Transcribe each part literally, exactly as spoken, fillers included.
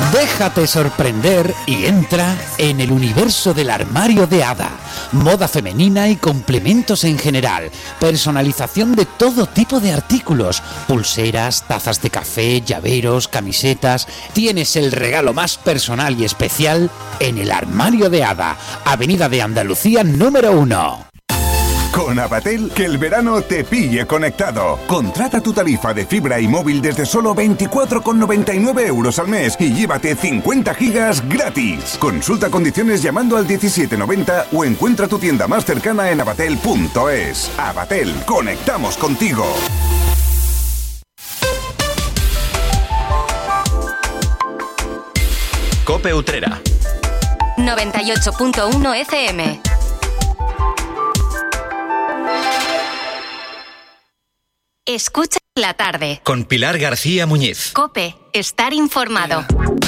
Déjate sorprender y entra en el universo del armario de Ada. Moda femenina y complementos en general. Personalización de todo tipo de artículos. Pulseras, tazas de café, llaveros, camisetas. Tienes el regalo más personal y especial en el armario de Ada. Avenida de Andalucía número uno. Con Avatel, que el verano te pille conectado. Contrata tu tarifa de fibra y móvil desde solo veinticuatro con noventa y nueve euros al mes y llévate cincuenta gigas gratis. Consulta condiciones llamando al diecisiete noventa o encuentra tu tienda más cercana en avatel punto es. Avatel, conectamos contigo. COPE Utrera noventa y ocho punto uno F M. Escucha la tarde. Con Pilar García Muñiz. COPE, estar informado.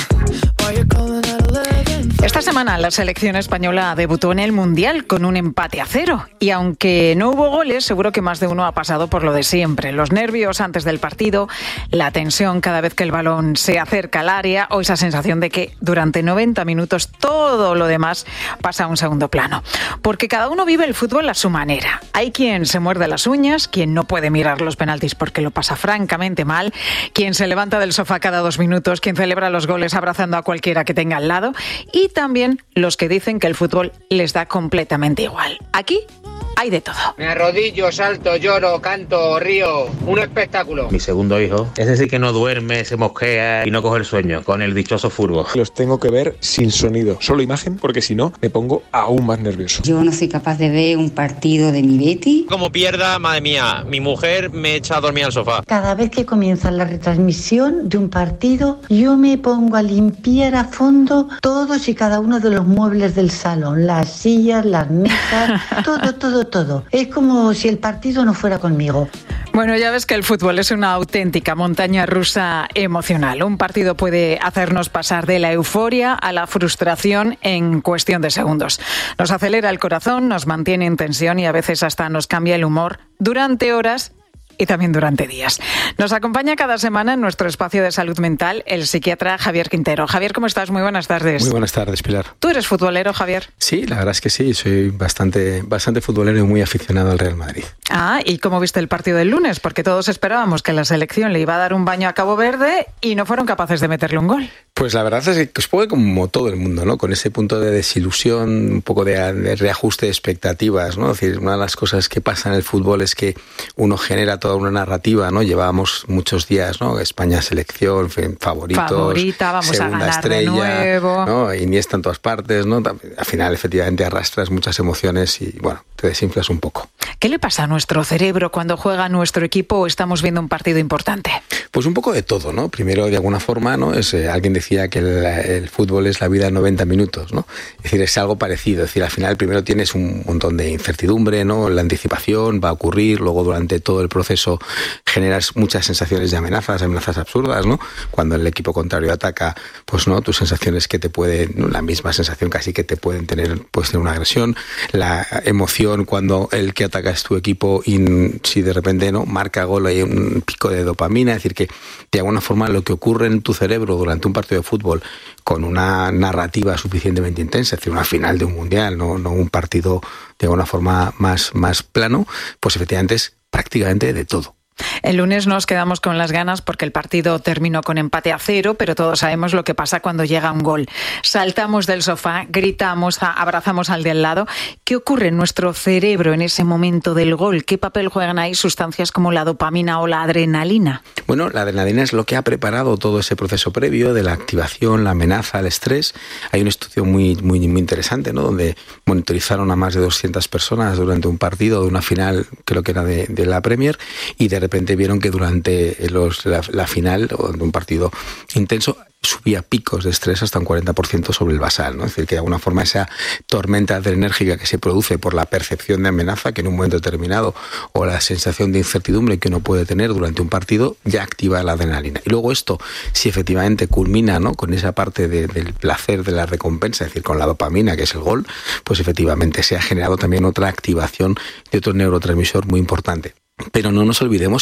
Esta semana la selección española debutó en el Mundial con un empate a cero. Y aunque no hubo goles, seguro que más de uno ha pasado por lo de siempre. Los nervios antes del partido, la tensión cada vez que el balón se acerca al área o esa sensación de que durante noventa minutos todo lo demás pasa a un segundo plano. Porque cada uno vive el fútbol a su manera. Hay quien se muerde las uñas, quien no puede mirar los penaltis porque lo pasa francamente mal, quien se levanta del sofá cada dos minutos, quien celebra los goles abrazando a cualquiera que tenga al lado y también los que dicen que el fútbol les da completamente igual. Aquí hay de todo. Me arrodillo, salto, lloro, canto, río. Un espectáculo. Mi segundo hijo, es decir, que no duerme, se mosquea y no coge el sueño con el dichoso furbo. Los tengo que ver sin sonido, solo imagen, porque si no me pongo aún más nervioso. Yo no soy capaz de ver un partido de mi Betty. Como pierda, madre mía, mi mujer me echa a dormir al sofá. Cada vez que comienza la retransmisión de un partido, yo me pongo a limpiar a fondo todos y cada uno de los muebles del salón, las sillas, las mesas, todo, todo, todo. Es como si el partido no fuera conmigo. Bueno, ya ves que el fútbol es una auténtica montaña rusa emocional. Un partido puede hacernos pasar de la euforia a la frustración en cuestión de segundos. Nos acelera el corazón, nos mantiene en tensión y a veces hasta nos cambia el humor durante horas y también durante días. Nos acompaña cada semana en nuestro espacio de salud mental el psiquiatra Javier Quintero. Javier, ¿cómo estás? Muy buenas tardes. Muy buenas tardes, Pilar. ¿Tú eres futbolero, Javier? Sí, la verdad es que sí. Soy bastante, bastante futbolero y muy aficionado al Real Madrid. Ah, ¿y cómo viste el partido del lunes? Porque todos esperábamos que la selección le iba a dar un baño a Cabo Verde y no fueron capaces de meterle un gol. Pues la verdad es que supongo que como todo el mundo, ¿no? Con ese punto de desilusión, un poco de, de reajuste de expectativas, ¿no? Es decir, una de las cosas que pasa en el fútbol es que uno genera toda una narrativa, ¿no? Llevábamos muchos días, ¿no? España selección, favoritos, favorita, vamos segunda a ganar estrella, de nuevo, ¿no? Iniesta en todas partes, ¿no? Al final, efectivamente, arrastras muchas emociones y, bueno, te desinflas un poco. ¿Qué le pasa a nuestro cerebro cuando juega nuestro equipo o estamos viendo un partido importante? Pues un poco de todo, ¿no? Primero, de alguna forma, ¿no? Es, eh, alguien decía que el, el fútbol es la vida en noventa minutos, ¿no? Es decir, es algo parecido. Es decir, al final primero tienes un montón de incertidumbre, ¿no? La anticipación va a ocurrir, luego durante todo el proceso generas muchas sensaciones de amenazas, amenazas absurdas, ¿no? Cuando el equipo contrario ataca, pues no, tus sensaciones que te pueden, ¿no? La misma sensación casi que te pueden tener, pues tener una agresión, la emoción cuando el que ataca es tu equipo y si de repente no marca gol hay un pico de dopamina, es decir que de alguna forma lo que ocurre en tu cerebro durante un partido de fútbol con una narrativa suficientemente intensa, es decir, una final de un mundial, no, no un partido de alguna forma más, más plano, pues efectivamente es prácticamente de todo. El lunes nos quedamos con las ganas porque el partido terminó con empate a cero, pero todos sabemos lo que pasa cuando llega un gol. Saltamos del sofá, gritamos, abrazamos al de al lado. ¿Qué ocurre en nuestro cerebro en ese momento del gol? ¿Qué papel juegan ahí sustancias como la dopamina o la adrenalina? Bueno, la adrenalina es lo que ha preparado todo ese proceso previo de la activación, la amenaza, el estrés. Hay un estudio muy, muy, muy interesante, ¿no? Donde monitorizaron a más de doscientas personas durante un partido de una final, creo que era de, de la Premier, y de De repente vieron que durante los, la, la final o de un partido intenso subía picos de estrés hasta un cuarenta por ciento sobre el basal, ¿no? Es decir, que de alguna forma esa tormenta adrenérgica que se produce por la percepción de amenaza que en un momento determinado o la sensación de incertidumbre que uno puede tener durante un partido ya activa la adrenalina. Y luego esto, si efectivamente culmina, ¿no? Con esa parte de, del placer, de la recompensa, es decir, con la dopamina, que es el gol, pues efectivamente se ha generado también otra activación de otro neurotransmisor muy importante. Pero no nos olvidemos